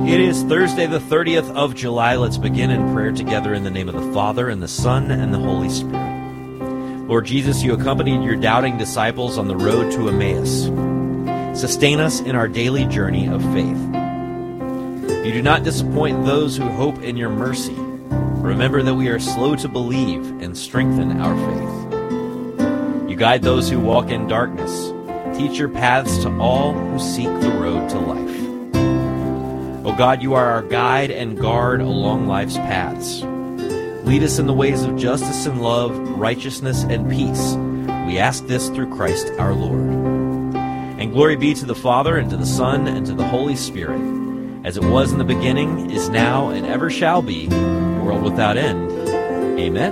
It is Thursday, the 30th of July. Let's begin in prayer together in the name of the Father, and the Son, and the Holy Spirit. Lord Jesus, you accompanied your doubting disciples on the road to Emmaus. Sustain us in our daily journey of faith. You do not disappoint those who hope in your mercy. Remember that we are slow to believe and strengthen our faith. You guide those who walk in darkness. Teach your paths to all who seek the road to life. O God, you are our guide and guard along life's paths. Lead us in the ways of justice and love, righteousness and peace. We ask this through Christ our Lord. And glory be to the Father, and to the Son, and to the Holy Spirit, as it was in the beginning, is now, and ever shall be, world without end. Amen.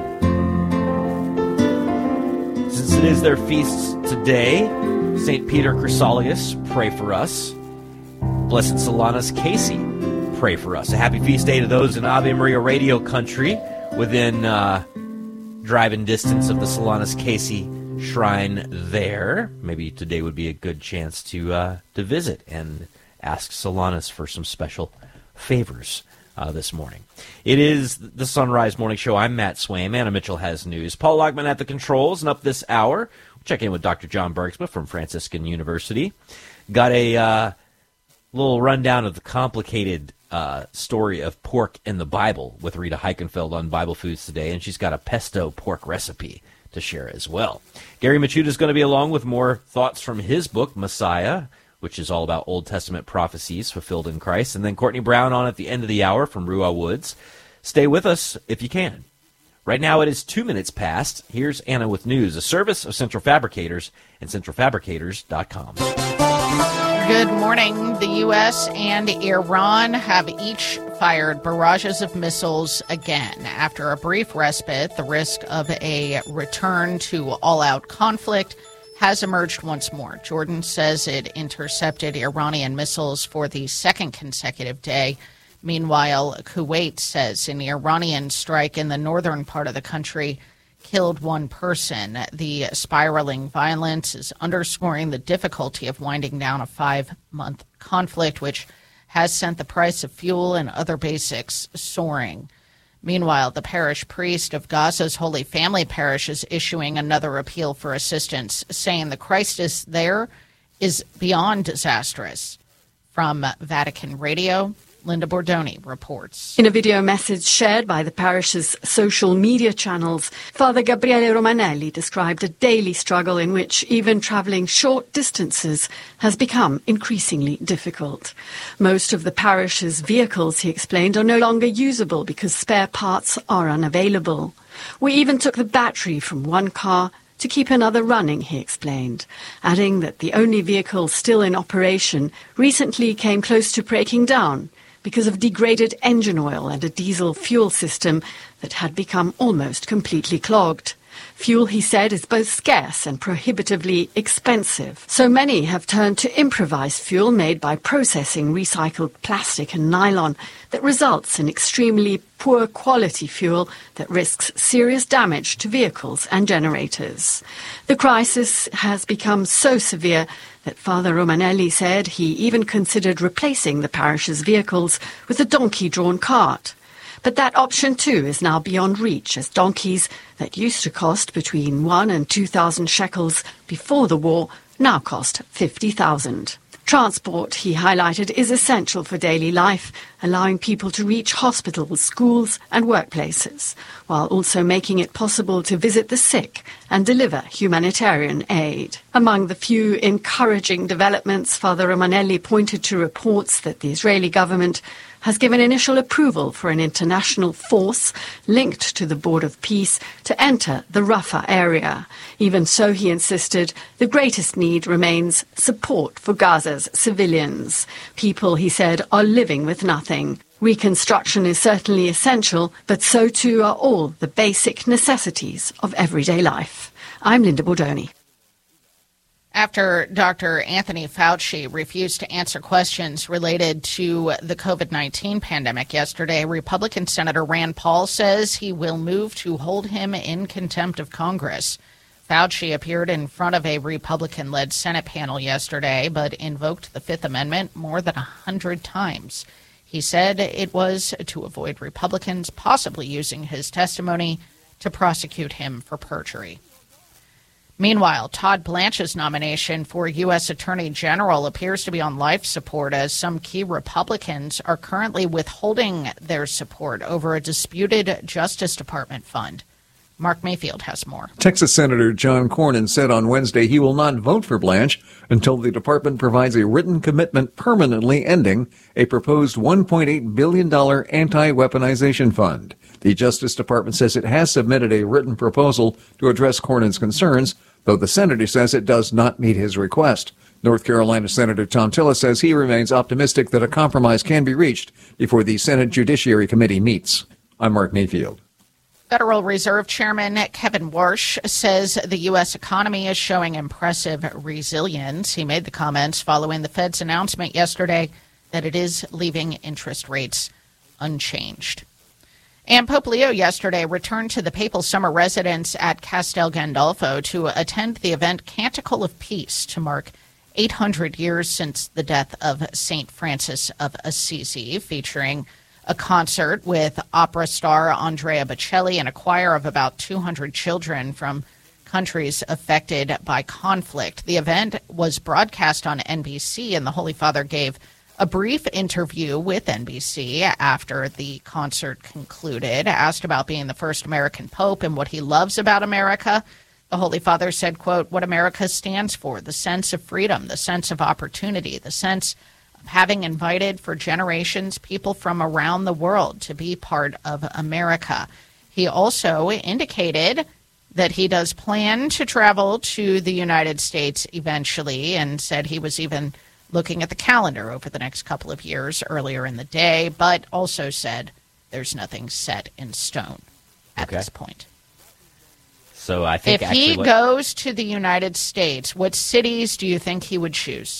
Since it is their feasts today, St. Peter Chrysologus, pray for us. Blessed Solanus Casey, pray for us. A happy feast day to those in Ave Maria radio country within driving distance of the Solanus Casey shrine there. Maybe today would be a good chance to visit and ask Solanus for some special favors this morning. It is the Sunrise Morning Show. I'm Matt Swaim. Anna Mitchell has news. Paul Logman at the controls, and up this hour, we'll check in with Dr. John Bergsma from Franciscan University. Got a little rundown of the complicated story of pork in the Bible with Rita Heikenfeld on Bible Foods today, and she's got a pesto pork recipe to share as well. Gary Machuda is going to be along with more thoughts from his book, Messiah, which is all about Old Testament prophecies fulfilled in Christ, and then Courtney Brown on at the end of the hour from Ruah Woods. Stay with us if you can. Right now it is 2 minutes past. Here's Anna with news, a service of Central Fabricators and centralfabricators.com. Good morning. The U.S. and Iran have each fired barrages of missiles again. After a brief respite, the risk of a return to all-out conflict has emerged once more. Jordan says it intercepted Iranian missiles for the second consecutive day. Meanwhile, Kuwait says an Iranian strike in the northern part of the country killed one person. The spiraling violence is underscoring the difficulty of winding down a 5-month conflict, which has sent the price of fuel and other basics soaring. Meanwhile, the parish priest of Gaza's Holy Family Parish is issuing another appeal for assistance, saying the crisis there is beyond disastrous. From Vatican Radio, Linda Bordoni reports. In a video message shared by the parish's social media channels, Father Gabriele Romanelli described a daily struggle in which even travelling short distances has become increasingly difficult. Most of the parish's vehicles, he explained, are no longer usable because spare parts are unavailable. We even took the battery from one car to keep another running, he explained, adding that the only vehicle still in operation recently came close to breaking down because of degraded engine oil and a diesel fuel system that had become almost completely clogged. Fuel, he said, is both scarce and prohibitively expensive. So many have turned to improvised fuel made by processing recycled plastic and nylon that results in extremely poor quality fuel that risks serious damage to vehicles and generators. The crisis has become so severe that Father Romanelli said he even considered replacing the parish's vehicles with a donkey-drawn cart. But that option, too, is now beyond reach, as donkeys that used to cost between 1,000 and 2,000 shekels before the war now cost 50,000. Transport, he highlighted, is essential for daily life, allowing people to reach hospitals, schools and workplaces, while also making it possible to visit the sick and deliver humanitarian aid. Among the few encouraging developments, Father Romanelli pointed to reports that the Israeli government has given initial approval for an international force linked to the Board of Peace to enter the Rafah area. Even so, he insisted, the greatest need remains support for Gaza's civilians. People, he said, are living with nothing. Reconstruction is certainly essential, but so too are all the basic necessities of everyday life. I'm Linda Bordoni. After Dr. Anthony Fauci refused to answer questions related to the COVID-19 pandemic yesterday, Republican Senator Rand Paul says he will move to hold him in contempt of Congress. Fauci appeared in front of a Republican-led Senate panel yesterday, but invoked the Fifth Amendment more than 100 times. He said it was to avoid Republicans possibly using his testimony to prosecute him for perjury. Meanwhile, Todd Blanche's nomination for U.S. Attorney General appears to be on life support as some key Republicans are currently withholding their support over a disputed Justice Department fund. Mark Mayfield has more. Texas Senator John Cornyn said on Wednesday he will not vote for Blanche until the department provides a written commitment permanently ending a proposed $1.8 billion anti-weaponization fund. The Justice Department says it has submitted a written proposal to address Cornyn's concerns, though the senator says it does not meet his request. North Carolina Senator Thom Tillis says he remains optimistic that a compromise can be reached before the Senate Judiciary Committee meets. I'm Mark Mayfield. Federal Reserve Chairman Kevin Warsh says the U.S. economy is showing impressive resilience. He made the comments following the Fed's announcement yesterday that it is leaving interest rates unchanged. And Pope Leo yesterday returned to the papal summer residence at Castel Gandolfo to attend the event Canticle of Peace to mark 800 years since the death of St. Francis of Assisi, featuring a concert with opera star Andrea Bocelli and a choir of about 200 children from countries affected by conflict. The event was broadcast on NBC, and the Holy Father gave a brief interview with NBC after the concert concluded. Asked about being the first American pope and what he loves about America, the Holy Father said, quote, what America stands for, the sense of freedom, the sense of opportunity, the sense of having invited for generations people from around the world to be part of America. He also indicated that he does plan to travel to the United States eventually, and said he was even looking at the calendar over the next couple of years earlier in the day, but also said there's nothing set in stone at this point. So I think if he goes to the United States, what cities do you think he would choose?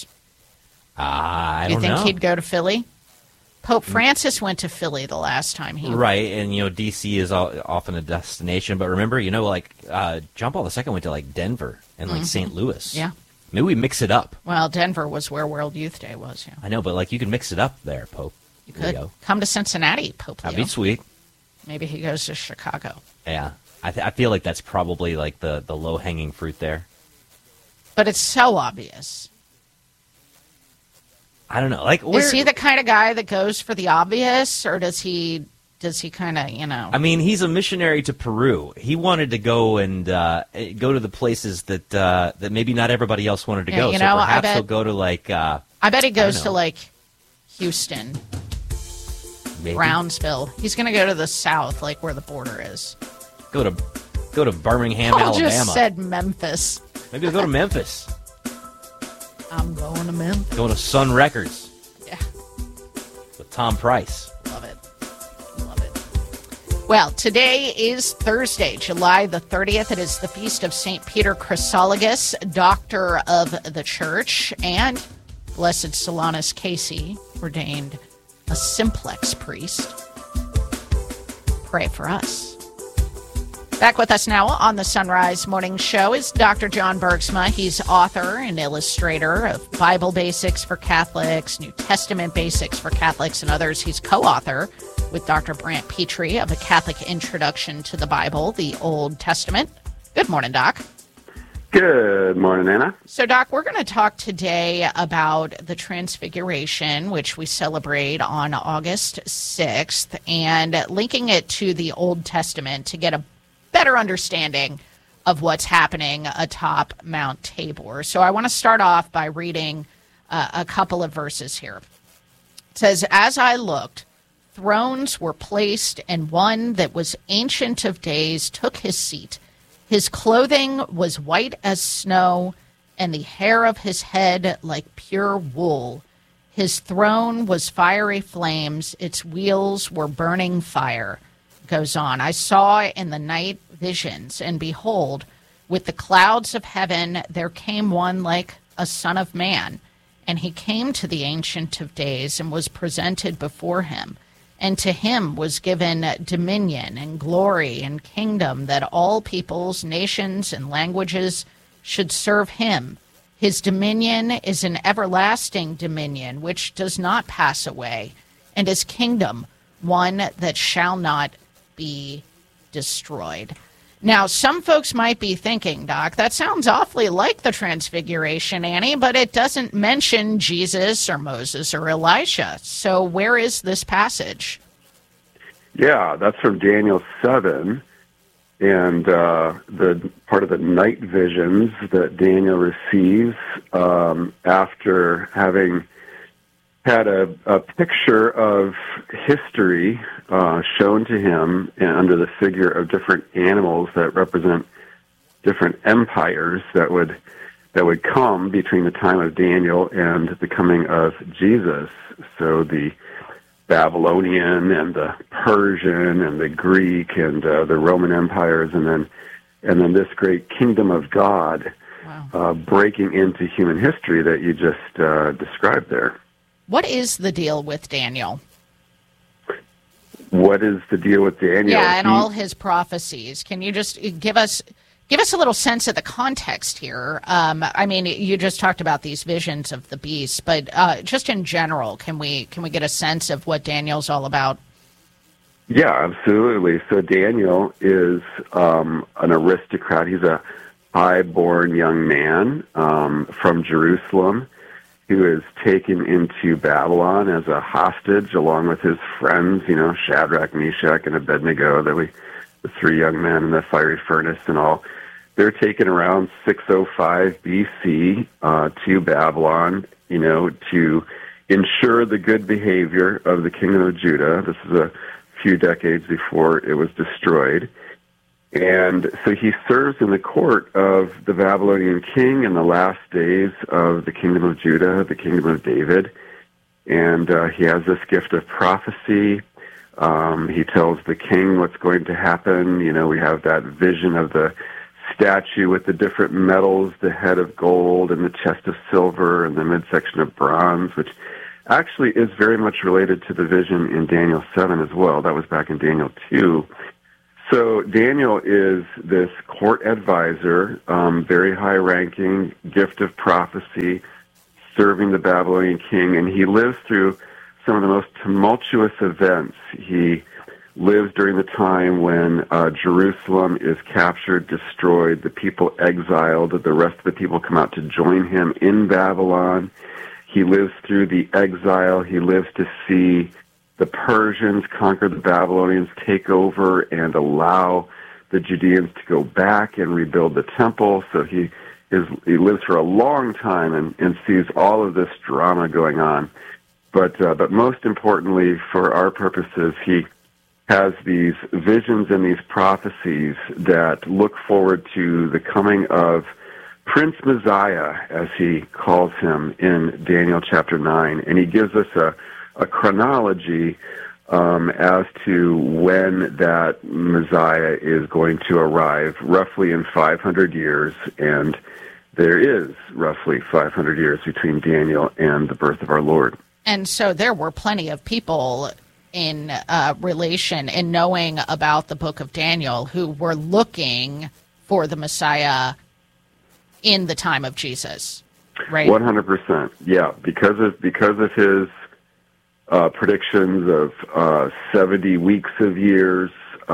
I don't know. You think he'd go to Philly? Pope Francis went to Philly the last time he Right, and, D.C. is often a destination. But remember, John Paul II went to, Denver and, St. Louis. Yeah. Maybe we mix it up. Well, Denver was where World Youth Day was, yeah. I know, but, you can mix it up there, Pope. You could. Come to Cincinnati, Pope Leo. That'd be sweet. Maybe he goes to Chicago. Yeah. I feel like that's probably, the low-hanging fruit there. But it's so obvious. I don't know. Is he the kind of guy that goes for the obvious, or does he kind of, I mean, he's a missionary to Peru. He wanted to go and go to the places that maybe not everybody else wanted to go. So perhaps he'll go to I bet he goes to Houston, maybe. Brownsville. He's going to go to the south, where the border is. Go to Birmingham, Paul Alabama. Just said Memphis. Maybe he'll go to Memphis. I'm going to Memphis. Going to Sun Records. Yeah. With Tom Price. Love it. Love it. Well, today is Thursday, July the 30th. It is the feast of St. Peter Chrysologus, Doctor of the Church, and Blessed Solanus Casey, ordained a simplex priest. Pray for us. Back with us now on the Sunrise Morning Show is Dr. John Bergsma. He's author and illustrator of Bible Basics for Catholics, New Testament Basics for Catholics, and others. He's co-author with Dr. Brant Petrie of A Catholic Introduction to the Bible, the Old Testament. Good morning, Doc. Good morning, Anna. So, Doc, we're going to talk today about the Transfiguration, which we celebrate on August 6th, and linking it to the Old Testament to get a better understanding of what's happening atop Mount Tabor. So I want to start off by reading a couple of verses here. It says, as I looked, thrones were placed, and one that was Ancient of Days took his seat. His clothing was white as snow, and the hair of his head like pure wool. His throne was fiery flames. Its wheels were burning fire. Goes on. I saw in the night visions, and behold, with the clouds of heaven there came one like a son of man, and he came to the Ancient of Days and was presented before him. And to him was given dominion and glory and kingdom, that all peoples, nations, and languages should serve him. His dominion is an everlasting dominion which does not pass away, and his kingdom one that shall not be destroyed. Now, some folks might be thinking, Doc, that sounds awfully like the Transfiguration, Annie, but it doesn't mention Jesus or Moses or Elisha. So where is this passage? Yeah, that's from Daniel 7, and the part of the night visions that Daniel receives after having had a picture of history shown to him under the figure of different animals that represent different empires that would come between the time of Daniel and the coming of Jesus. So the Babylonian and the Persian and the Greek and the Roman empires, and then this great kingdom of God breaking into human history that you just described there. What is the deal with Daniel? What is the deal with Daniel? Yeah, and all his prophecies. Can you just give us a little sense of the context here? I mean, you just talked about these visions of the beast, but just in general, can we get a sense of what Daniel's all about? Yeah, absolutely. So Daniel is an aristocrat. He's a high-born young man from Jerusalem who is taken into Babylon as a hostage along with his friends, Shadrach, Meshach, and Abednego, the three young men in the fiery furnace and all. They're taken around 605 BC to Babylon, to ensure the good behavior of the kingdom of Judah. This is a few decades before it was destroyed. And so he serves in the court of the Babylonian king in the last days of the kingdom of Judah, the kingdom of David. And he has this gift of prophecy. He tells the king what's going to happen. We have that vision of the statue with the different metals, the head of gold and the chest of silver and the midsection of bronze, which actually is very much related to the vision in Daniel 7 as well. That was back in Daniel 2. So Daniel is this court advisor, very high-ranking, gift of prophecy, serving the Babylonian king, and he lives through some of the most tumultuous events. He lives during the time when Jerusalem is captured, destroyed, the people exiled, the rest of the people come out to join him in Babylon. He lives through the exile. He lives to see the Persians conquer the Babylonians, take over, and allow the Judeans to go back and rebuild the temple. So he lives for a long time and sees all of this drama going on. But most importantly, for our purposes, he has these visions and these prophecies that look forward to the coming of Prince Messiah, as he calls him in Daniel chapter 9. And he gives us a chronology as to when that Messiah is going to arrive, roughly in 500 years, and there is roughly 500 years between Daniel and the birth of our Lord. And so there were plenty of people in relation and knowing about the book of Daniel who were looking for the Messiah in the time of Jesus, right? 100%, yeah, because of his predictions of 70 weeks of years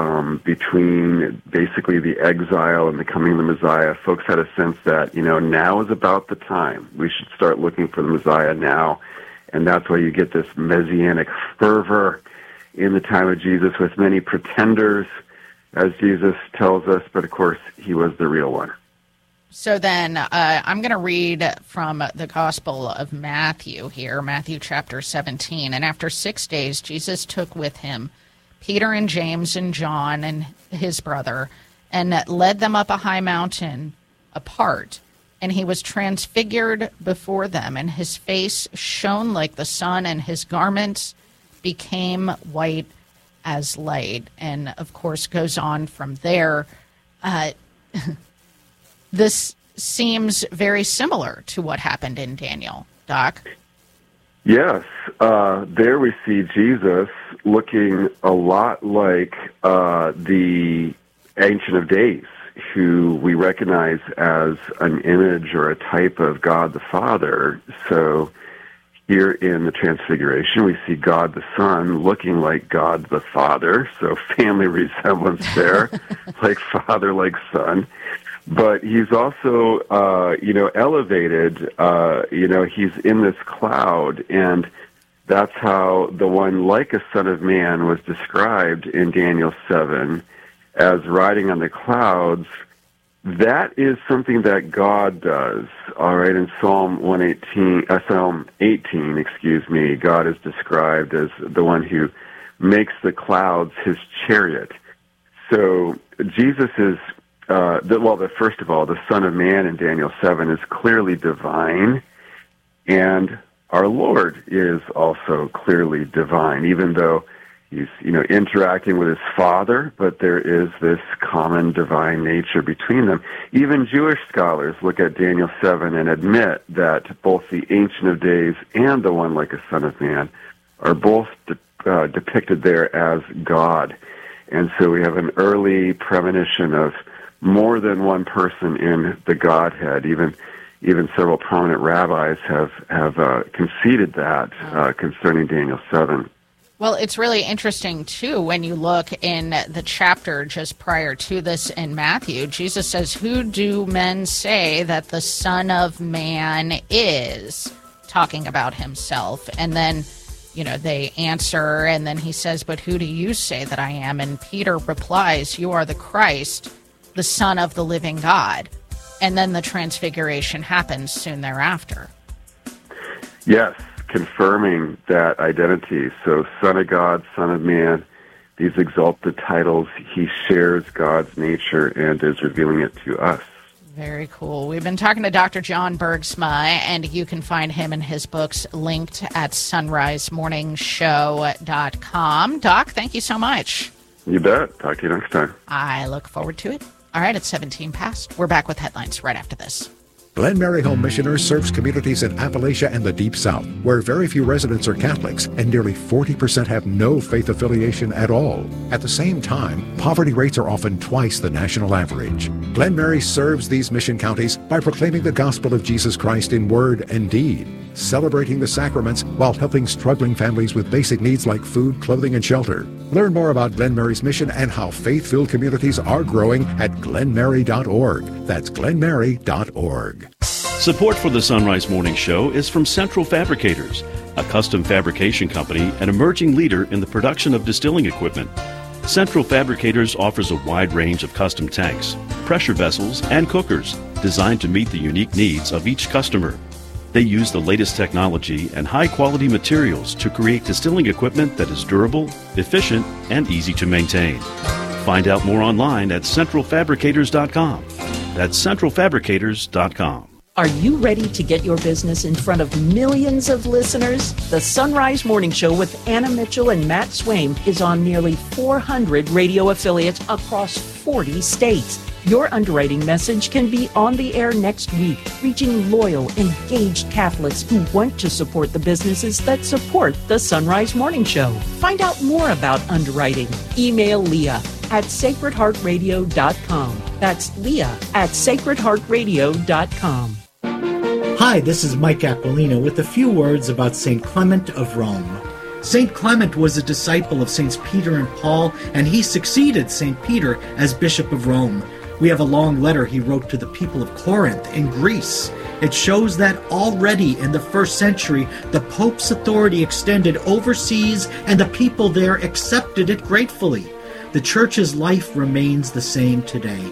between basically the exile and the coming of the Messiah. Folks had a sense that, now is about the time. We should start looking for the Messiah now. And that's why you get this messianic fervor in the time of Jesus with many pretenders, as Jesus tells us. But, of course, he was the real one. So then I'm going to read from the Gospel of Matthew here, Matthew chapter 17. And after 6 days, Jesus took with him Peter and James and John and his brother, and led them up a high mountain apart. And he was transfigured before them, and his face shone like the sun, and his garments became white as light. And, of course, goes on from there. This seems very similar to what happened in Daniel, Doc. Yes. There we see Jesus looking a lot like the Ancient of Days, who we recognize as an image or a type of God the Father. So Here in the Transfiguration, we see God the Son looking like God the Father, so family resemblance there, like father, like son. But he's also, elevated. He's in this cloud, and that's how the one like a son of man was described in Daniel 7 as riding on the clouds. That is something that God does. All right, in Psalm 18, God is described as the one who makes the clouds his chariot. So Jesus is, first of all, the Son of Man in Daniel 7 is clearly divine, and our Lord is also clearly divine, even though he's, interacting with his Father, but there is this common divine nature between them. Even Jewish scholars look at Daniel 7 and admit that both the Ancient of Days and the one like a Son of Man are both depicted there as God. And so we have an early premonition of more than one person in the Godhead. Even several prominent rabbis have conceded that concerning Daniel 7. Well, it's really interesting, too, when you look in the chapter just prior to this in Matthew. Jesus says, "Who do men say that the Son of Man is?" Talking about himself. And then, they answer, and then he says, "But who do you say that I am?" And Peter replies, "You are the Christ, the Son of the living God." And then the transfiguration happens soon thereafter. Yes. Confirming that identity. So Son of God, Son of Man, these exalted titles, he shares God's nature and is revealing it to us. Very cool. We've been talking to Dr. John Bergsma, and you can find him and his books linked at sunrisemorningshow.com. Doc, thank you so much. You bet. Talk to you next time. I look forward to it. All right, it's 17 past. We're back with headlines right after this. Glen Mary Home Missioners serves communities in Appalachia and the Deep South, where very few residents are Catholics and nearly 40% have no faith affiliation at all. At the same time, poverty rates are often twice the national average. Glen Mary serves these mission counties by proclaiming the gospel of Jesus Christ in word and deed, celebrating the sacraments while helping struggling families with basic needs like food, clothing, and shelter. Learn more about Glen Mary's mission and how faith-filled communities are growing at glenmary.org. That's glenmary.org. Support for the Sunrise Morning Show is from Central Fabricators, a custom fabrication company and emerging leader in the production of distilling equipment. Central Fabricators offers a wide range of custom tanks, pressure vessels, and cookers designed to meet the unique needs of each customer. They use the latest technology and high-quality materials to create distilling equipment that is durable, efficient, and easy to maintain. Find out more online at centralfabricators.com. That's centralfabricators.com. Are you ready to get your business in front of millions of listeners? The Sunrise Morning Show with Anna Mitchell and Matt Swaim is on nearly 400 radio affiliates across 40 states. Your underwriting message can be on the air next week, reaching loyal, engaged Catholics who want to support the businesses that support the Sunrise Morning Show. Find out more about underwriting. Email Leah at sacredheartradio.com. That's Leah at sacredheartradio.com. Hi, this is Mike Aquilino with a few words about St. Clement of Rome. St. Clement was a disciple of Saints Peter and Paul, and he succeeded St. Peter as Bishop of Rome. We have a long letter he wrote to the people of Corinth in Greece. It shows that already in the first century, the Pope's authority extended overseas, and the people there accepted it gratefully. The Church's life remains the same today.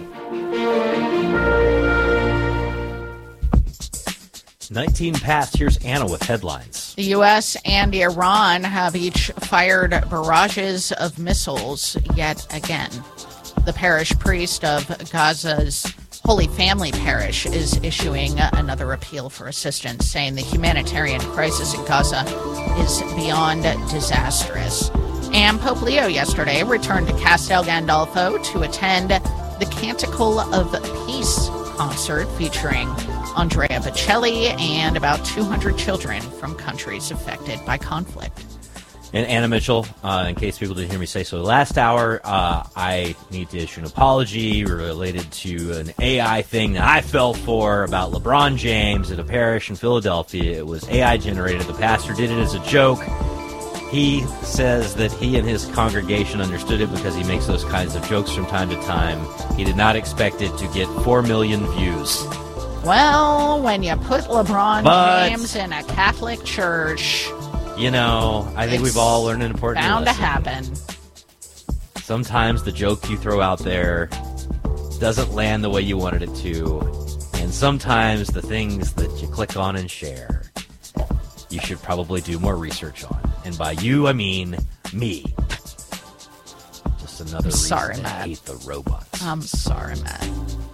19 past. Here's Anna with headlines. The U.S. and Iran have each fired barrages of missiles yet again. The parish priest of Gaza's Holy Family Parish is issuing another appeal for assistance, saying the humanitarian crisis in Gaza is beyond disastrous. And Pope Leo yesterday returned to Castel Gandolfo to attend the Canticle of Peace concert featuring Andrea Bocelli and about 200 children from countries affected by conflict. And Anna Mitchell, in case people didn't hear me say so last hour, I need to issue an apology related to an AI thing that I fell for about LeBron James at a parish in Philadelphia. It was AI generated. The pastor did it as a joke. He says that he and his congregation understood it because he makes those kinds of jokes from time to time. He did not expect it to get 4 million views. Well, when you put LeBron James in a Catholic church... You know, I think we've all learned an important lesson. Bound to happen. Sometimes the joke you throw out there doesn't land the way you wanted it to. And sometimes the things that you click on and share, you should probably do more research on. And by you, I mean me. Just another reason to hate the robots. I'm sorry, Matt.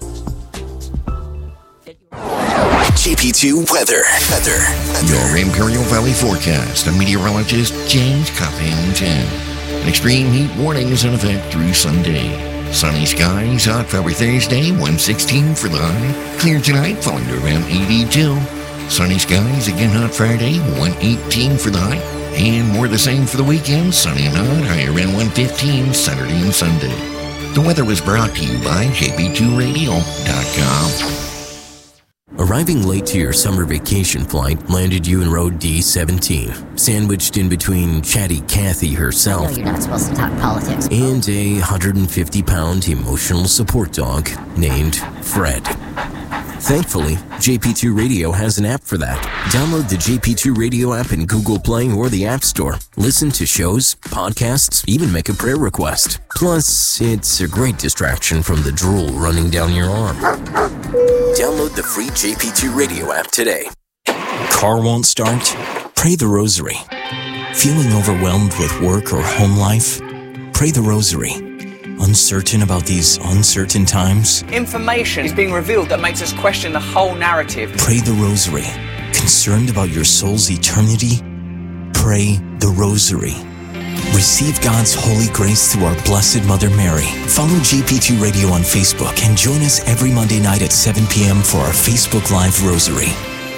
JP2 weather. Your Imperial Valley forecast. A meteorologist, James Cuffington. An extreme heat warning is in effect through Sunday. Sunny skies, hot February Thursday, 116 for the high. Clear tonight, falling to around 82. Sunny skies, again hot Friday, 118 for the high. And more the same for the weekend, sunny and hot, high around 115 Saturday and Sunday. The weather was brought to you by jp2radio.com. Arriving late to your summer vacation flight landed you in row D17, sandwiched in between chatty Kathy herself. I know you're not supposed to talk politics. And a 150-pound emotional support dog named Fred. Thankfully, JP2 Radio has an app for that. Download the JP2 Radio app in Google Play or the App Store. Listen to shows, podcasts, even make a prayer request. Plus, it's a great distraction from the drool running down your arm. Download the free JP2 Radio app today. Car won't start? Pray the Rosary. Feeling overwhelmed with work or home life? Pray the Rosary. Uncertain about these uncertain times? Information is being revealed that makes us question the whole narrative. Pray the Rosary. Concerned about your soul's eternity? Pray the Rosary. Receive God's holy grace through our Blessed Mother Mary. Follow JP2 Radio on Facebook and join us every Monday night at 7 p.m. for our Facebook Live Rosary.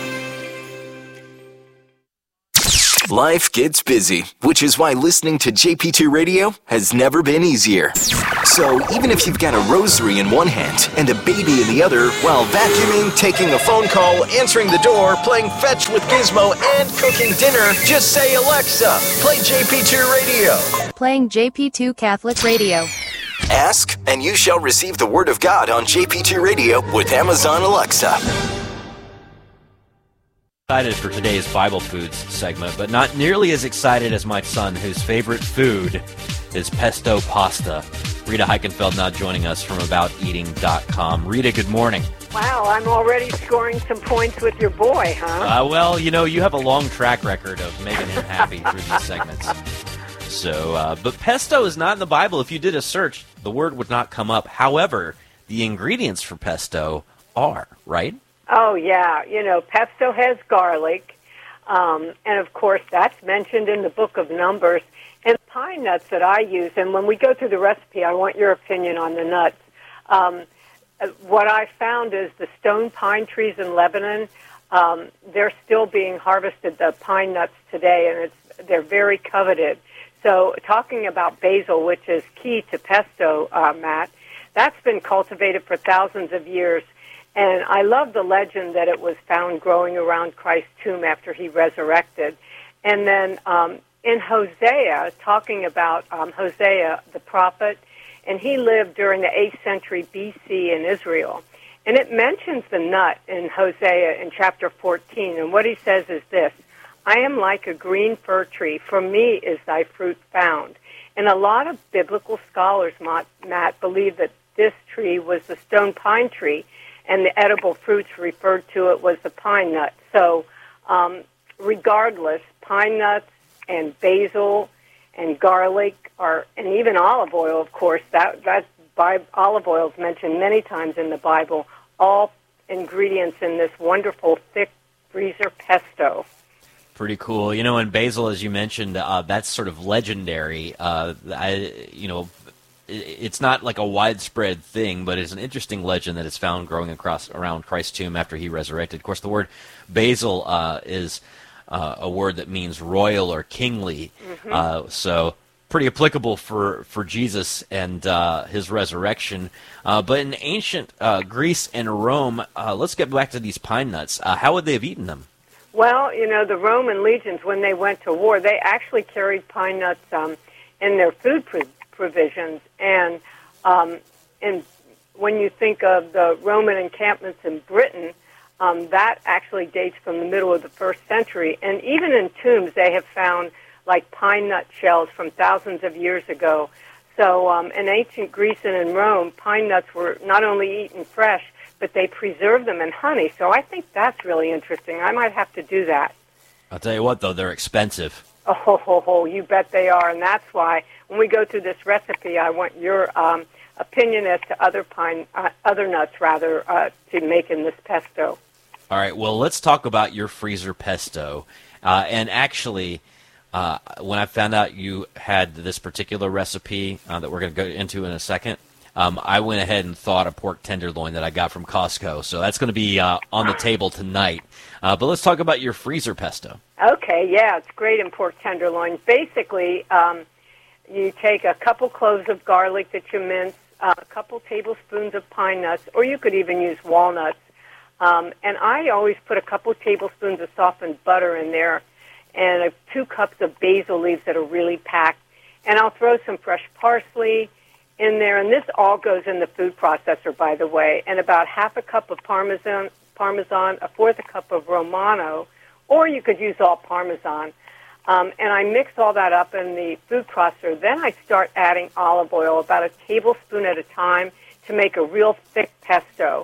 Life gets busy, which is why listening to JP2 Radio has never been easier. So even if you've got a rosary in one hand and a baby in the other, while vacuuming, taking a phone call, answering the door, playing fetch with Gizmo, and cooking dinner, just say, Alexa, play JP2 Radio. Playing JP2 Catholic Radio. Ask, and you shall receive the Word of God on JP2 Radio with Amazon Alexa. Excited for today's Bible Foods segment, but not nearly as excited as my son, whose favorite food is pesto pasta. Rita Heikenfeld now joining us from abouteating.com. Rita, good morning. Wow, I'm already scoring some points with your boy, huh? Well, you know, you have a long track record of making him happy through these segments. So, but pesto is not in the Bible. If you did a search, the word would not come up. However, the ingredients for pesto are, right? Oh, yeah. You know, pesto has garlic, and, of course, that's mentioned in the book of Numbers. And pine nuts that I use, and when we go through the recipe, I want your opinion on the nuts. What I found is the stone pine trees in Lebanon, they're still being harvested, the pine nuts today, and they're very coveted. So talking about basil, which is key to pesto, Matt, that's been cultivated for thousands of years. And I love the legend that it was found growing around Christ's tomb after he resurrected. And then in Hosea, talking about Hosea, the prophet, and he lived during the 8th century B.C. in Israel. And it mentions the nut in Hosea in chapter 14. And what he says is this, I am like a green fir tree. From me is thy fruit found. And a lot of biblical scholars, Matt, believe that this tree was the stone pine tree, and the edible fruits referred to it was the pine nut. So regardless, pine nuts and basil and garlic and even olive oil, of course, olive oil is mentioned many times in the Bible, all ingredients in this wonderful thick freezer pesto. Pretty cool. You know, and basil, as you mentioned, that's sort of legendary. It's not like a widespread thing, but it's an interesting legend that it's found growing around Christ's tomb after he resurrected. Of course, the word basil is a word that means royal or kingly. So pretty applicable for Jesus and his resurrection. But in ancient Greece and Rome, let's get back to these pine nuts. How would they have eaten them? Well, the Roman legions, when they went to war, they actually carried pine nuts in their food provisions. And when you think of the Roman encampments in Britain, that actually dates from the middle of the 1st century. And even in tombs, they have found like pine nut shells from thousands of years ago. So in ancient Greece and in Rome, pine nuts were not only eaten fresh, but they preserved them in honey. So I think that's really interesting. I might have to do that. I'll tell you what, though, they're expensive. Oh, you bet they are. And that's why when we go through this recipe, I want your opinion as to other nuts, to make in this pesto. All right, well, let's talk about your freezer pesto. And actually, when I found out you had this particular recipe that we're going to go into in a second, I went ahead and thawed a pork tenderloin that I got from Costco. So that's going to be on the table tonight. But let's talk about your freezer pesto. Okay, yeah, it's great in pork tenderloin. Basically, you take a couple cloves of garlic that you mince, a couple tablespoons of pine nuts, or you could even use walnuts. And I always put a couple tablespoons of softened butter in there and 2 cups of basil leaves that are really packed. And I'll throw some fresh parsley in there. And this all goes in the food processor, by the way. And about half a cup of Parmesan, a fourth a cup of Romano, or you could use all Parmesan. And I mix all that up in the food processor. Then I start adding olive oil, about a tablespoon at a time, to make a real thick pesto.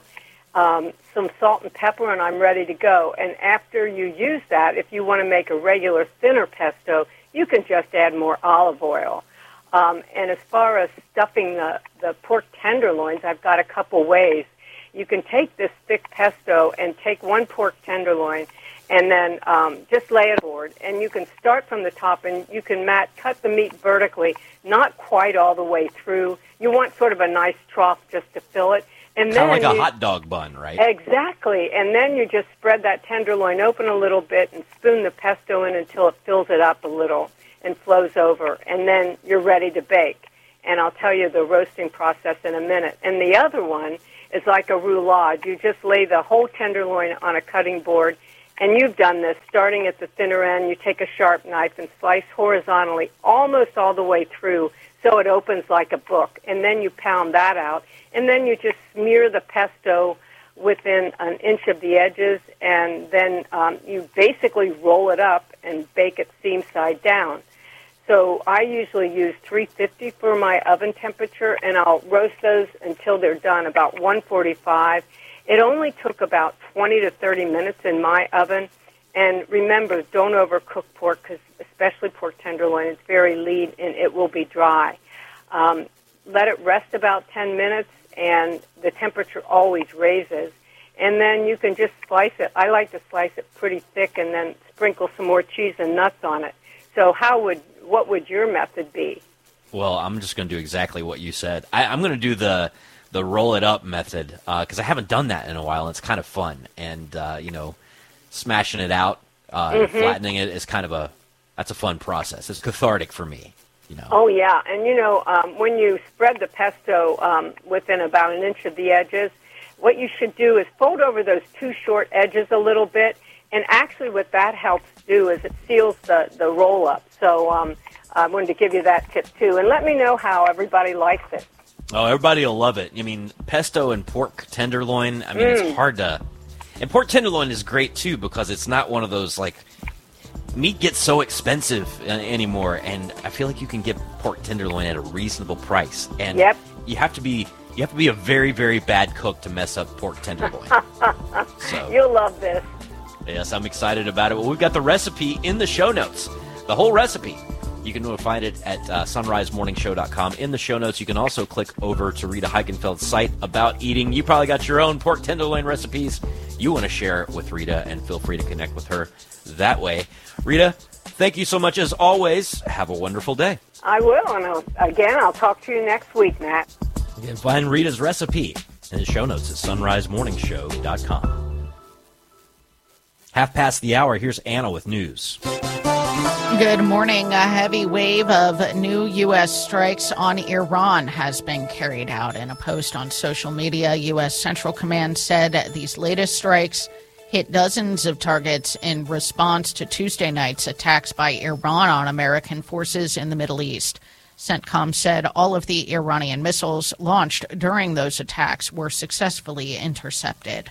Some salt and pepper, and I'm ready to go. And after you use that, if you want to make a regular thinner pesto, you can just add more olive oil. And as far as stuffing the pork tenderloins, I've got a couple ways. You can take this thick pesto and take 1 pork tenderloin and then just lay it forward. And you can start from the top, and you can cut the meat vertically, not quite all the way through. You want sort of a nice trough just to fill it. And kind of like a hot dog bun, right? Exactly. And then you just spread that tenderloin open a little bit and spoon the pesto in until it fills it up a little and flows over. And then you're ready to bake. And I'll tell you the roasting process in a minute. And the other one is like a roulade. You just lay the whole tenderloin on a cutting board. And you've done this, starting at the thinner end. You take a sharp knife and slice horizontally almost all the way through so it opens like a book. And then you pound that out. And then you just smear the pesto within an inch of the edges, and then you basically roll it up and bake it seam side down. So I usually use 350 for my oven temperature, and I'll roast those until they're done, about 145. It only took about 20 to 30 minutes in my oven. And remember, don't overcook pork, because especially pork tenderloin, it's very lean and it will be dry. Let it rest about 10 minutes, and the temperature always raises. And then you can just slice it. I like to slice it pretty thick and then sprinkle some more cheese and nuts on it. So what would your method be? Well, I'm just going to do exactly what you said. I'm going to do the roll it up method because I haven't done that in a while, and it's kind of fun. And, smashing it out, flattening it is that's a fun process. It's cathartic for me. Oh, yeah. And, when you spread the pesto within about an inch of the edges, what you should do is fold over those 2 short edges a little bit. And actually what that helps do is it seals the roll-up. So I wanted to give you that tip, too. And let me know how everybody likes it. Oh, everybody will love it. I mean, pesto and pork tenderloin, it's hard to... And pork tenderloin is great, too, because it's not one of those, meat gets so expensive anymore, and I feel like you can get pork tenderloin at a reasonable price. And you have to be a very, very bad cook to mess up pork tenderloin. So you'll love this. Yes, I'm excited about it. Well, we've got the recipe in the show notes, the whole recipe. You can find it at sunrisemorningshow.com. In the show notes, you can also click over to Rita Heikenfeld's site about eating. You probably got your own pork tenderloin recipes you want to share with Rita, and feel free to connect with her that way. Rita, thank you so much as always. Have a wonderful day. I will, and I'll talk to you next week, Matt. You can find Rita's recipe in the show notes at sunrisemorningshow.com. Half past the hour, here's Anna with news. Good morning. A heavy wave of new U.S. strikes on Iran has been carried out. In a post on social media, U.S. Central Command said these latest strikes hit dozens of targets in response to Tuesday night's attacks by Iran on American forces in the Middle East. CENTCOM said all of the Iranian missiles launched during those attacks were successfully intercepted.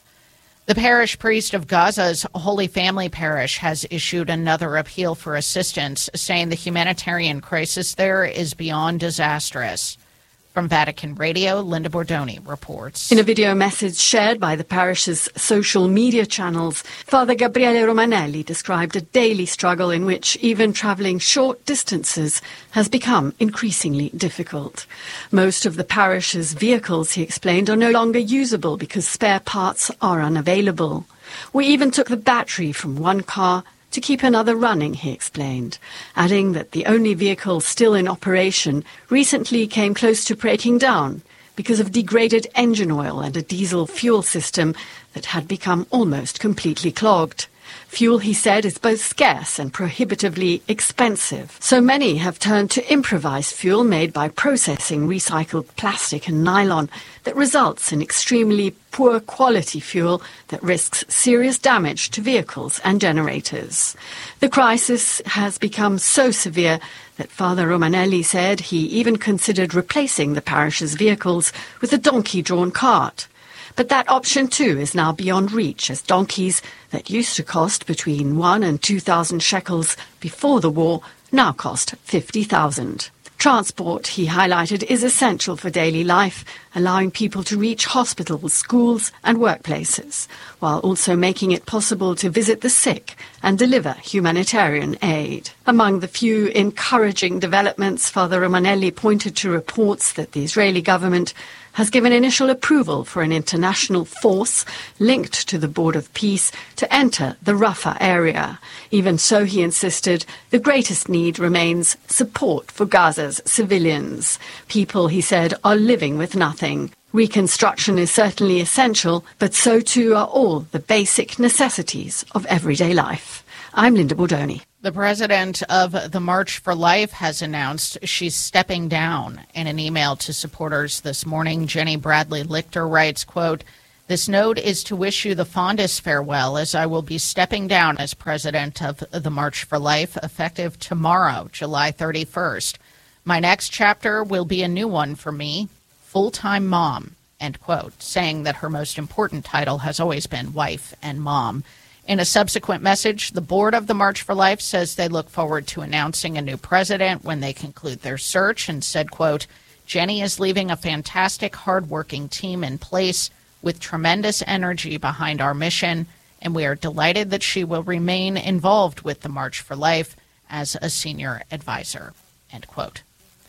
The parish priest of Gaza's Holy Family Parish has issued another appeal for assistance, saying the humanitarian crisis there is beyond disastrous. From Vatican Radio, Linda Bordoni reports. In a video message shared by the parish's social media channels, Father Gabriele Romanelli described a daily struggle in which even travelling short distances has become increasingly difficult. Most of the parish's vehicles, he explained, are no longer usable because spare parts are unavailable. We even took the battery from one car to keep another running, he explained, adding that the only vehicle still in operation recently came close to breaking down because of degraded engine oil and a diesel fuel system that had become almost completely clogged. Fuel, he said, is both scarce and prohibitively expensive. So many have turned to improvised fuel made by processing recycled plastic and nylon that results in extremely poor quality fuel that risks serious damage to vehicles and generators. The crisis has become so severe that Father Romanelli said he even considered replacing the parish's vehicles with a donkey-drawn cart. But that option, too, is now beyond reach, as donkeys that used to cost between 1,000 and 2,000 shekels before the war now cost 50,000. Transport, he highlighted, is essential for daily life, allowing people to reach hospitals, schools and workplaces, while also making it possible to visit the sick and deliver humanitarian aid. Among the few encouraging developments, Father Romanelli pointed to reports that the Israeli government has given initial approval for an international force linked to the Board of Peace to enter the Rafah area. Even so, he insisted, the greatest need remains support for Gaza's civilians. People, he said, are living with nothing. Reconstruction is certainly essential, but so too are all the basic necessities of everyday life. I'm Linda Bordoni. The president of the March for Life has announced she's stepping down. In an email to supporters this morning, Jenny Bradley Lichter writes, quote, "This note is to wish you the fondest farewell, as I will be stepping down as president of the March for Life effective tomorrow, July 31st. My next chapter will be a new one for me, full-time mom," end quote, saying that her most important title has always been wife and mom. In a subsequent message, the board of the March for Life says they look forward to announcing a new president when they conclude their search, and said, quote, "Jenny is leaving a fantastic, hardworking team in place with tremendous energy behind our mission, and we are delighted that she will remain involved with the March for Life as a senior advisor," end quote.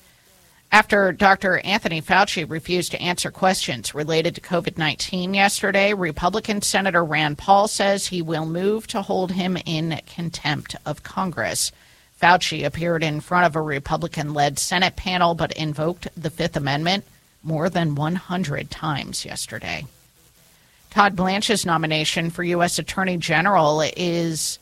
After Dr. Anthony Fauci refused to answer questions related to COVID-19 yesterday, Republican Senator Rand Paul says he will move to hold him in contempt of Congress. Fauci appeared in front of a Republican-led Senate panel but invoked the Fifth Amendment more than 100 times yesterday. Todd Blanche's nomination for U.S. Attorney General is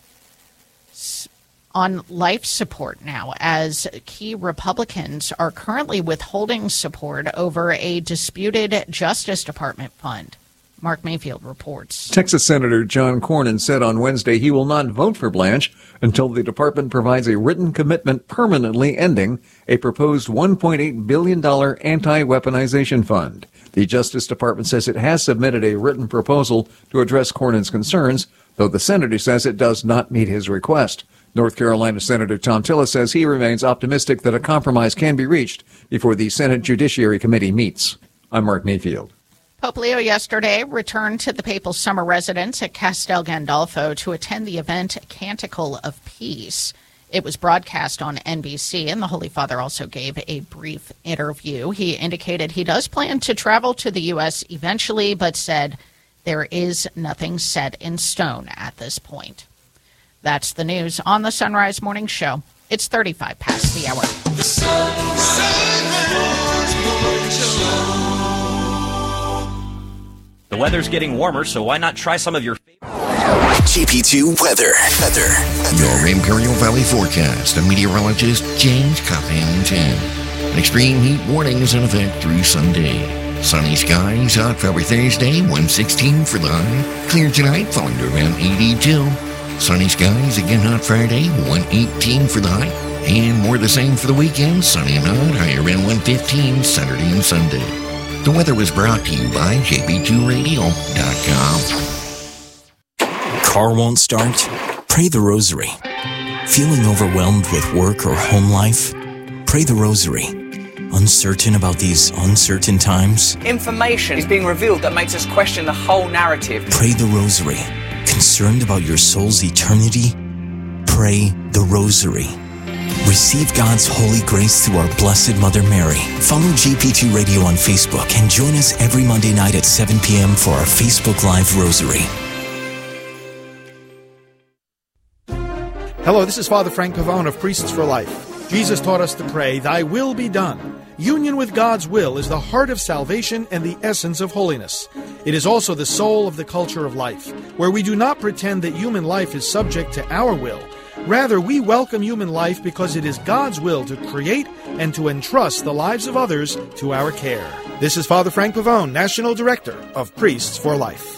on life support now, as key Republicans are currently withholding support over a disputed Justice Department fund. Mark Mayfield reports. Texas Senator John Cornyn said on Wednesday he will not vote for Blanche until the department provides a written commitment permanently ending a proposed $1.8 billion anti-weaponization fund. The Justice Department says it has submitted a written proposal to address Cornyn's concerns, though the senator says it does not meet his request. North Carolina Senator Tom Tillis says he remains optimistic that a compromise can be reached before the Senate Judiciary Committee meets. I'm Mark Mayfield. Pope Leo yesterday returned to the papal summer residence at Castel Gandolfo to attend the event Canticle of Peace. It was broadcast on NBC, and the Holy Father also gave a brief interview. He indicated he does plan to travel to the U.S. eventually, but said there is nothing set in stone at this point. That's the news on the Sunrise Morning Show. It's 35 past the hour. The Sunrise Morning Show. The weather's getting warmer, so why not try some of your favorite? GP2 weather. Your Imperial Valley forecast. A meteorologist, James Cuffington. Extreme heat warnings in effect through Sunday. Sunny skies, hot February Thursday, 116 for the high. Clear tonight, falling to around 82. Sunny skies, again hot Friday, 118 for the high. And more the same for the weekend, sunny and hot, high around 115 Saturday and Sunday. The weather was brought to you by JP2Radio.com. Car won't start? Pray the Rosary. Feeling overwhelmed with work or home life? Pray the Rosary. Uncertain about these uncertain times? Information is being revealed that makes us question the whole narrative. Pray the Rosary. Concerned about your soul's eternity? Pray the Rosary. Receive God's holy grace through our Blessed Mother Mary. Follow GP2 Radio on Facebook and join us every Monday night at 7 p.m. for our Facebook Live Rosary. Hello, this is Father Frank Pavone of Priests for Life. Jesus taught us to pray, "Thy will be done." Union with God's will is the heart of salvation and the essence of holiness. It is also the soul of the culture of life, where we do not pretend that human life is subject to our will. Rather, we welcome human life because it is God's will to create and to entrust the lives of others to our care. This is Father Frank Pavone, National Director of Priests for Life.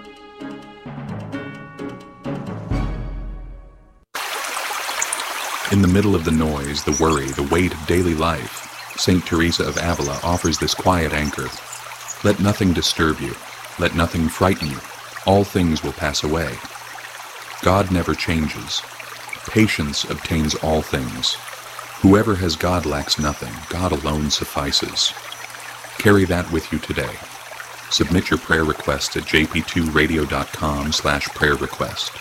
In the middle of the noise, the worry, the weight of daily life, St. Teresa of Avila offers this quiet anchor. Let nothing disturb you. Let nothing frighten you. All things will pass away. God never changes. Patience obtains all things. Whoever has God lacks nothing. God alone suffices. Carry that with you today. Submit your prayer request at jp2radio.com/prayer request.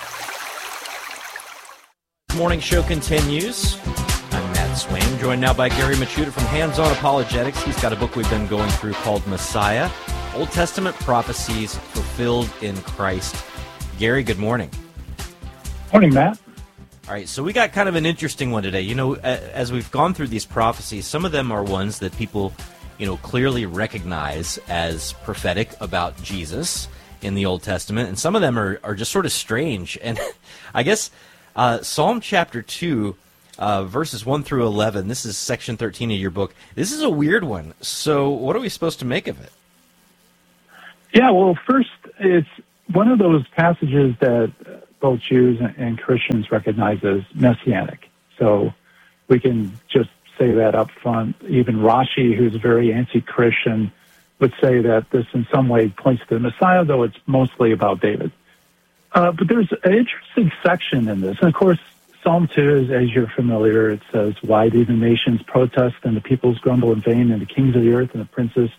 Morning show continues. I'm Matt Swain, joined now by Gary Machuda from Hands On Apologetics. He's got a book we've been going through called Messiah, Old Testament Prophecies Fulfilled in Christ. Gary, good morning. Morning, Matt. All right, so we got kind of an interesting one today. You know, as we've gone through these prophecies, some of them are ones that people, clearly recognize as prophetic about Jesus in the Old Testament, and some of them are just sort of strange. And I guess Psalm chapter 2, verses 1 through 11, this is section 13 of your book. This is a weird one. So what are we supposed to make of it? Yeah, well, first, it's one of those passages that both Jews and Christians recognize as messianic. So we can just say that up front. Even Rashi, who's very anti-Christian, would say that this in some way points to the Messiah, though it's mostly about David. But there's an interesting section in this. And of course, Psalm 2, as you're familiar, it says, "Why do the nations protest and the peoples grumble in vain, and the kings of the earth and the princes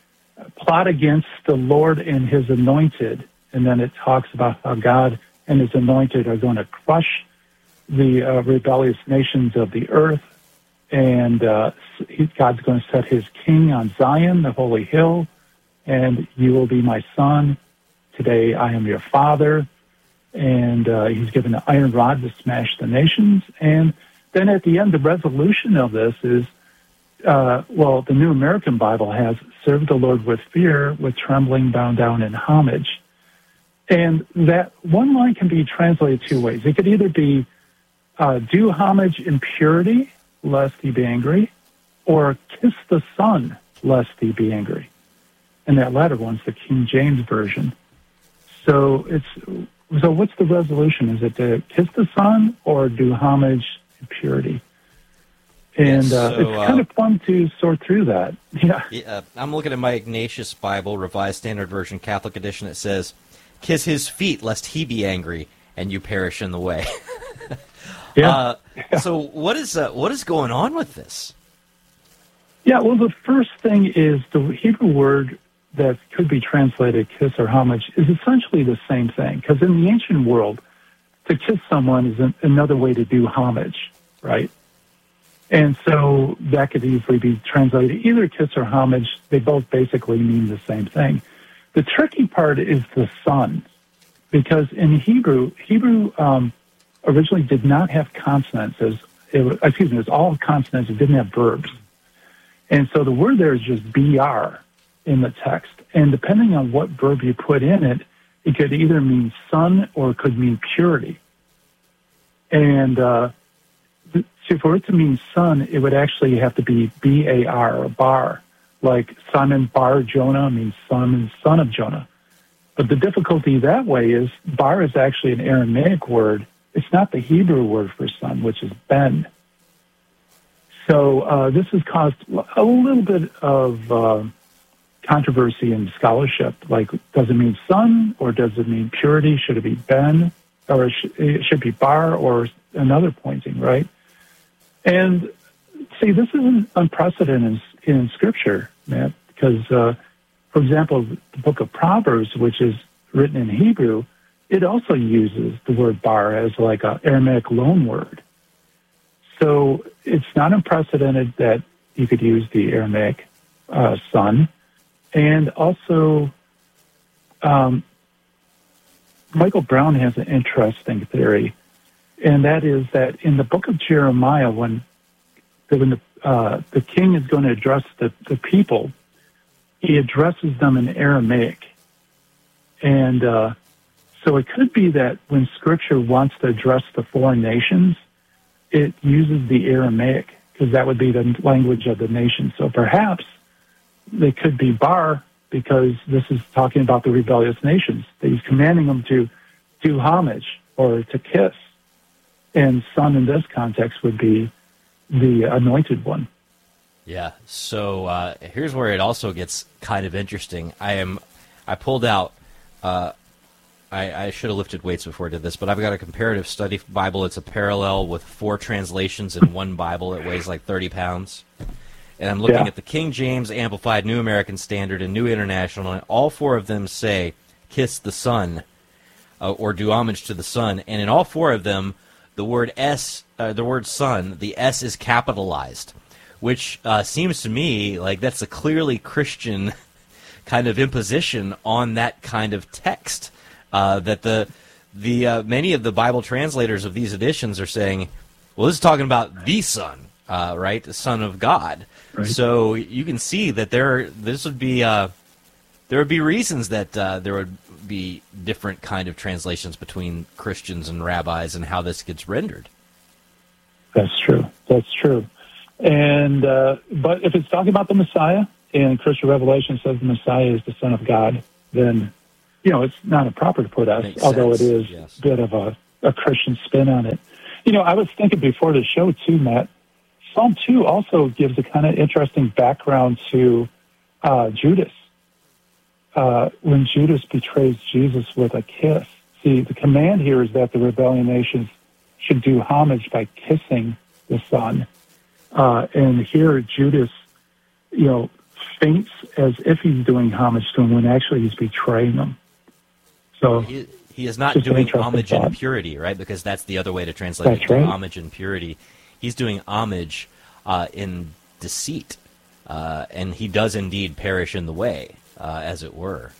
plot against the Lord and his anointed?" And then it talks about how God and his anointed are going to crush the rebellious nations of the earth. And God's going to set his king on Zion, the holy hill, and you will be my son. Today I am your father. And he's given an iron rod to smash the nations. And then at the end, the resolution of this is, the New American Bible has, "Serve the Lord with fear, with trembling, bow down in homage." And that one line can be translated two ways. It could either be, "Do homage in purity, lest he be angry," or "Kiss the Son, lest he be angry." And that latter one's the King James Version. So what's the resolution? Is it to kiss the Son or do homage in purity? And it's kind of fun to sort through that. Yeah. I'm looking at my Ignatius Bible, Revised Standard Version, Catholic Edition. It says, "Kiss his feet, lest he be angry, and you perish in the way." Yeah. So what is going on with this? Yeah, well, the first thing is the Hebrew word that could be translated kiss or homage is essentially the same thing. Because in the ancient world, to kiss someone is another way to do homage, right? And so that could easily be translated either kiss or homage. They both basically mean the same thing. The tricky part is the son, because in Hebrew originally did not have consonants. It was all consonants. It didn't have verbs. And so the word there is just BR in the text. And depending on what verb you put in it, it could either mean son or it could mean purity. And so for it to mean son, it would actually have to be B-A-R or bar, like Simon Bar Jonah means son and son of Jonah. But the difficulty that way is bar is actually an Aramaic word. It's not the Hebrew word for son, which is ben. So this has caused a little bit of controversy in scholarship. Like, does it mean son or does it mean purity? Should it be ben or it should be bar or another pointing, right? And see, this is unprecedented in Scripture, Matt, because, for example, the book of Proverbs, which is written in Hebrew, it also uses the word bar as like an Aramaic loan word. So it's not unprecedented that you could use the Aramaic son. And also, Michael Brown has an interesting theory, and that is that in the book of Jeremiah, when the king is going to address the people, he addresses them in Aramaic. And so it could be that when Scripture wants to address the foreign nations, it uses the Aramaic, because that would be the language of the nation. So perhaps they could be bar, because this is talking about the rebellious nations. He's commanding them to do homage or to kiss. And son in this context would be the anointed one. Yeah, so here's where it also gets kind of interesting. I pulled out, I should have lifted weights before I did this, but I've got a comparative study Bible. It's a parallel with 4 translations in one Bible. It weighs like 30 pounds. And I'm looking at the King James, Amplified, New American Standard, and New International, and all 4 of them say, kiss the Son, or do homage to the Son. And in all 4 of them, the word son, the S is capitalized, which seems to me like that's a clearly Christian kind of imposition on that kind of text. That the many of the Bible translators of these editions are saying, well, this is talking about the Son, right, the Son of God. Right. So you can see that there would be reasons that there would be different kind of translations between Christians and rabbis and how this gets rendered. That's true. That's true. And but if it's talking about the Messiah, and Christian Revelation says the Messiah is the Son of God, then it's not improper to put us, although it is a bit of a Christian spin on it. I was thinking before the show too, Matt. Psalm 2 also gives a kind of interesting background to Judas. When Judas betrays Jesus with a kiss. See, the command here is that the rebellion nations should do homage by kissing the Son. And here Judas, faints as if he's doing homage to him when actually he's betraying him. So he is not doing homage in purity, right? Because that's the other way to translate it, homage in purity. He's doing homage in deceit, and he does indeed perish in the way, as it were.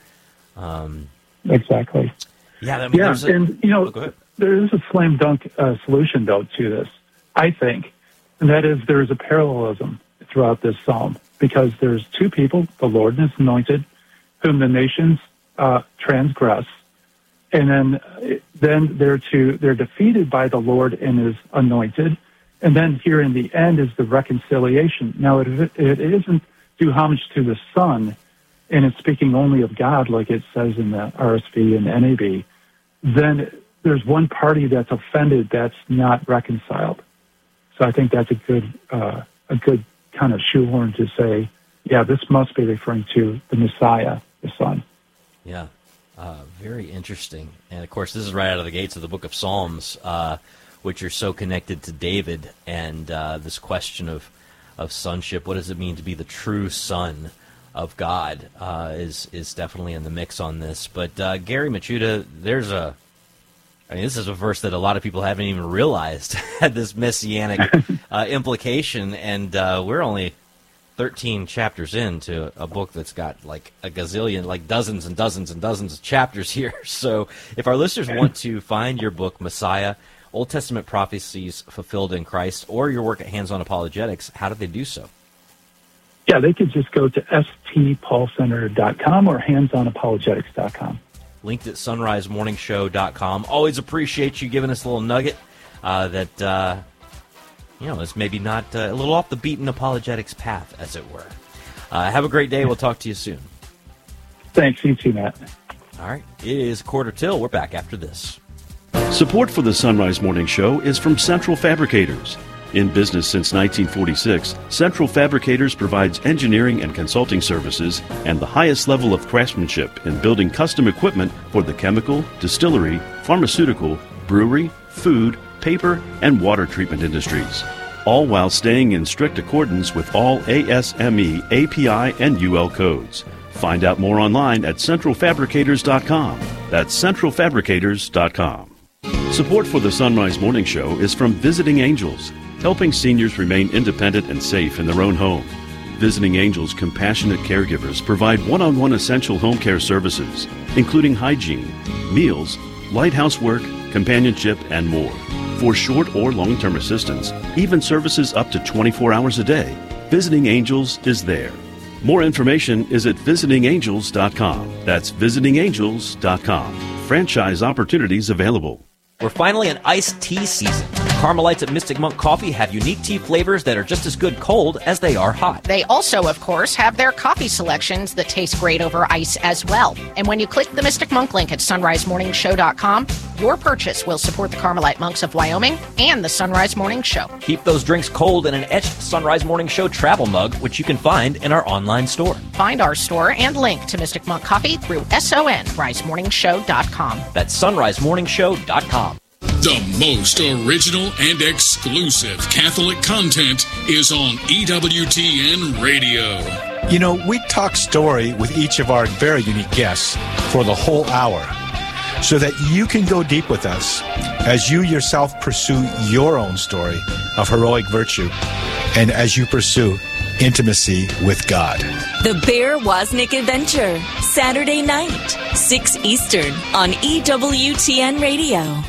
Exactly. Yeah, I mean, there is a slam dunk solution, though, to this, I think, and that is there is a parallelism throughout this psalm, because there's 2 people, the Lord and His anointed, whom the nations transgress, and then they're defeated by the Lord and His anointed, and then here in the end is the reconciliation. Now, it isn't do homage to the Son, and it's speaking only of God, like it says in the RSV and NAB, then there's one party that's offended that's not reconciled. So I think that's a good kind of shoehorn to say, yeah, this must be referring to the Messiah, the Son. Yeah, very interesting. And, of course, this is right out of the gates of the book of Psalms, which are so connected to David and this question of sonship. What does it mean to be the true son of God is definitely in the mix on this. But Gary Michuta, this is a verse that a lot of people haven't even realized had this messianic implication, and we're only 13 chapters into a book that's got like a gazillion, like dozens and dozens and dozens of chapters here. So if our listeners want to find your book, Messiah, Old Testament Prophecies Fulfilled in Christ, or your work at Hands On Apologetics, how do they do so? Yeah, they could just go to stpaulcenter.com or handsonapologetics.com. linked at sunrisemorningshow.com. Always appreciate you giving us a little nugget that is maybe not a little off the beaten apologetics path, as it were. Have a great day. We'll talk to you soon. Thanks. You too, Matt. All right. It is 1:45. We're back after this. Support for the Sunrise Morning Show is from Central Fabricators. In business since 1946, Central Fabricators provides engineering and consulting services and the highest level of craftsmanship in building custom equipment for the chemical, distillery, pharmaceutical, brewery, food, paper, and water treatment industries, all while staying in strict accordance with all ASME, API, and UL codes. Find out more online at centralfabricators.com. That's centralfabricators.com. Support for the Sunrise Morning Show is from Visiting Angels, helping seniors remain independent and safe in their own home. Visiting Angels compassionate caregivers provide one-on-one essential home care services, including hygiene, meals, light housework, companionship, and more. For short or long-term assistance, even services up to 24 hours a day, Visiting Angels is there. More information is at visitingangels.com. That's visitingangels.com. Franchise opportunities available. We're finally in iced tea season. Carmelites at Mystic Monk Coffee have unique tea flavors that are just as good cold as they are hot. They also, of course, have their coffee selections that taste great over ice as well. And when you click the Mystic Monk link at sunrisemorningshow.com, your purchase will support the Carmelite Monks of Wyoming and the Sunrise Morning Show. Keep those drinks cold in an etched Sunrise Morning Show travel mug, which you can find in our online store. Find our store and link to Mystic Monk Coffee through sunrisemorningshow.com. That's sunrisemorningshow.com. The most original and exclusive Catholic content is on EWTN Radio. You know, we talk story with each of our very unique guests for the whole hour so that you can go deep with us as you yourself pursue your own story of heroic virtue and as you pursue intimacy with God. The Bear Wozniak Adventure, Saturday night, 6 Eastern on EWTN Radio.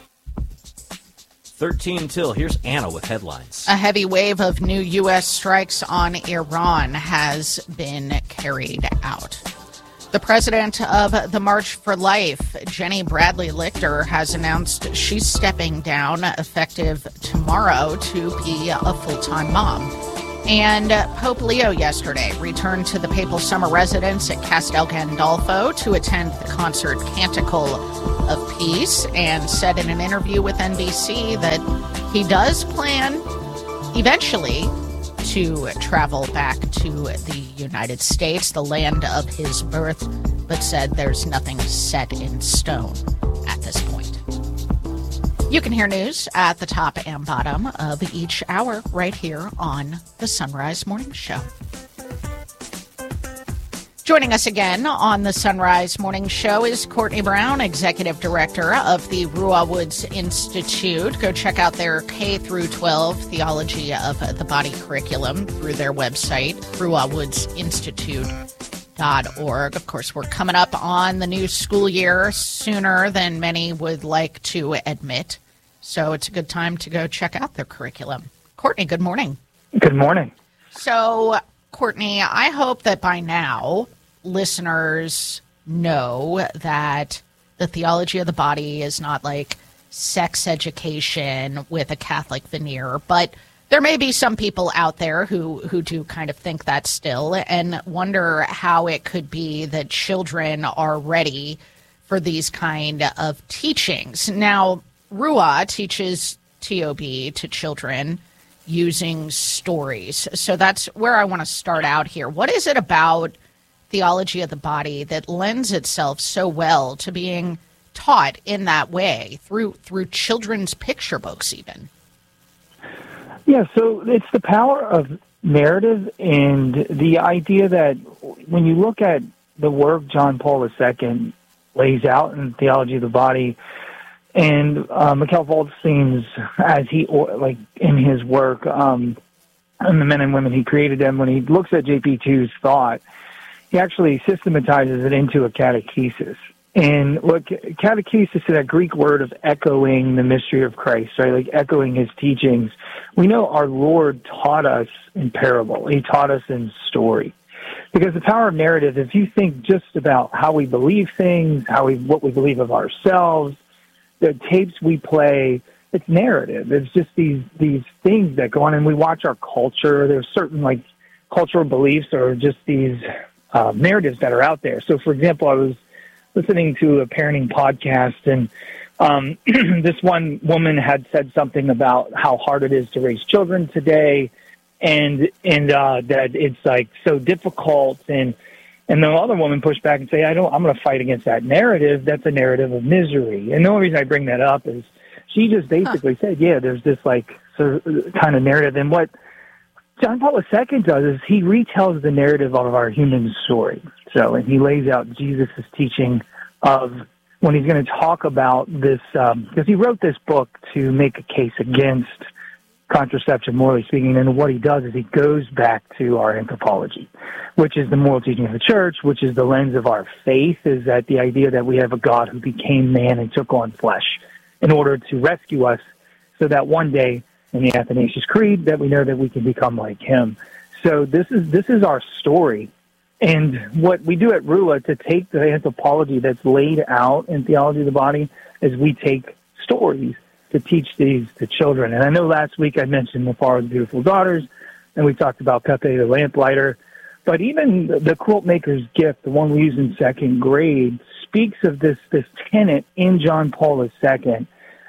13 till. Here's Anna with headlines. A heavy wave of new U.S. strikes on Iran has been carried out. The president of the March for Life, Jenny Bradley Lichter, has announced she's stepping down effective tomorrow to be a full-time mom. And Pope Leo yesterday returned to the papal summer residence at Castel Gandolfo to attend the concert Canticle of Peace, and said in an interview with NBC that he does plan eventually to travel back to the United States, the land of his birth, but said there's nothing set in stone at this point. You can hear news at the top and bottom of each hour right here on the Sunrise Morning Show. Joining us again on the Sunrise Morning Show is Courtney Brown, Executive Director of the Ruah Woods Institute. Go check out their K-12 Theology of the Body curriculum through their website, ruahwoodsinstitute.org. Of course, we're coming up on the new school year sooner than many would like to admit, so it's a good time to go check out their curriculum. Courtney, good morning. Good morning. So, Courtney, I hope that by now listeners know that the theology of the body is not like sex education with a Catholic veneer, but there may be some people out there who do kind of think that still and wonder how it could be that children are ready for these kind of teachings. Now, Ruah teaches TOB to children using stories. So that's where I want to start out here. What is it about theology of the body that lends itself so well to being taught in that way through children's picture books even? Yeah, so it's the power of narrative and the idea that when you look at the work John Paul II lays out in Theology of the Body, and Mikhail Waldstein's, as he, like in his work, and the men and women he created them, when he looks at JP2's thought, he actually systematizes it into a catechesis. And look, catechesis is that Greek word of echoing the mystery of Christ, right? Like echoing his teachings. We know our Lord taught us in parable. He taught us in story. Because the power of narrative, if you think just about how we believe things, what we believe of ourselves, the tapes we play, it's narrative. It's just these things that go on, and we watch our culture. There's certain like cultural beliefs or just these narratives that are out there. So, for example, I was listening to a parenting podcast, and this one woman had said something about how hard it is to raise children today, and that it's like so difficult, and the other woman pushed back and say, I'm going to fight against that narrative. That's a narrative of misery. And the only reason I bring that up is she just basically said, yeah, there's this like sort of kind of narrative. And what John Paul II does is he retells the narrative of our human story. So, and he lays out Jesus' teaching of when he's going to talk about this, because he wrote this book to make a case against contraception, morally speaking, and what he does is he goes back to our anthropology, which is the moral teaching of the church, which is the lens of our faith, is that the idea that we have a God who became man and took on flesh in order to rescue us so that one day in the Athanasius Creed that we know that we can become like him. So this is our story. And what we do at RUA to take the anthropology that's laid out in Theology of the Body is we take stories to teach these to children. And I know last week I mentioned the Father's Beautiful Daughters, and we talked about Pepe the Lamplighter. But even the Quilt Maker's Gift, the one we use in second grade, speaks of this tenet in John Paul II.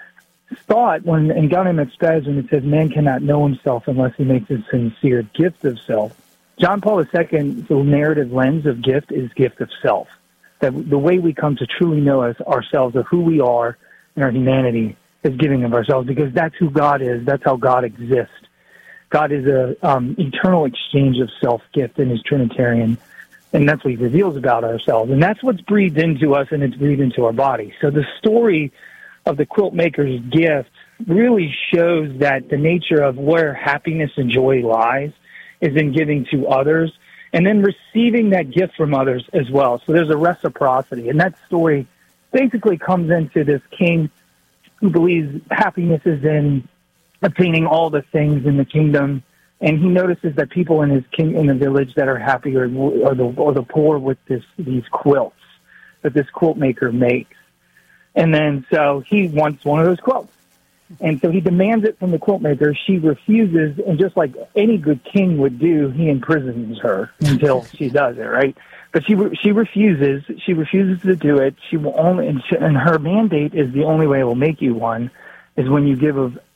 Thought when in Gaudium et Spes, when it says man cannot know himself unless he makes a sincere gift of self, John Paul II's narrative lens of gift is gift of self. That the way we come to truly know ourselves, of who we are and our humanity, is giving of ourselves, because that's who God is. That's how God exists. God is a eternal exchange of self-gift and is Trinitarian, and that's what he reveals about ourselves. And that's what's breathed into us, and it's breathed into our body. So the story of the Quilt Maker's Gift really shows that the nature of where happiness and joy lies is in giving to others and then receiving that gift from others as well. So there's a reciprocity. And that story basically comes into this king who believes happiness is in obtaining all the things in the kingdom. And he notices that people in the village that are happy are the poor with these quilts that this quilt maker makes. And then so he wants one of those quilts. And so he demands it from the quilt maker. She refuses, and just like any good king would do, he imprisons her until she does it, right? But she refuses. She refuses to do it. She will only, and her mandate is the only way I will make you one is when you give of